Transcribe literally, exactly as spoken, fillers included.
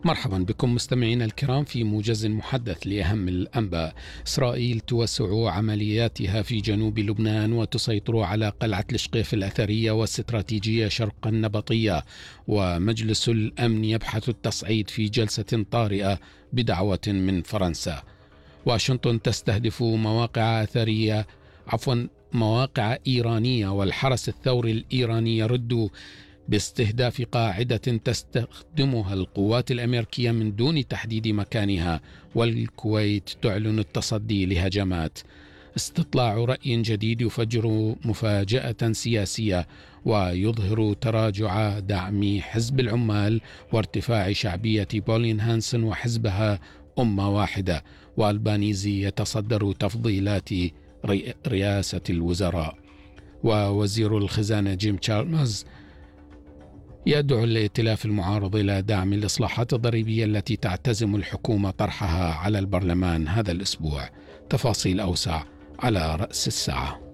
مرحبا بكم مستمعينا الكرام في موجز محدث لأهم الأنباء. إسرائيل توسع عملياتها في جنوب لبنان وتسيطر على قلعة الشقيف الأثرية واستراتيجية شرق النبطية، ومجلس الأمن يبحث التصعيد في جلسة طارئة بدعوة من فرنسا. واشنطن تستهدف مواقع أثرية عفوا مواقع إيرانية، والحرس الثوري الإيراني يرد باستهداف قاعدة تستخدمها القوات الأمريكية من دون تحديد مكانها، والكويت تعلن التصدي لهجمات. استطلاع رأي جديد يفجر مفاجأة سياسية ويظهر تراجع دعم حزب العمال وارتفاع شعبية بولين هانسن وحزبها أمة واحدة. والبانيزي يتصدر تفضيلات رئاسة الوزراء. ووزير الخزانة جيم تشالمرز يدعو الائتلاف المعارض إلى دعم الإصلاحات الضريبية التي تعتزم الحكومة طرحها على البرلمان هذا الأسبوع. تفاصيل أوسع على رأس الساعة.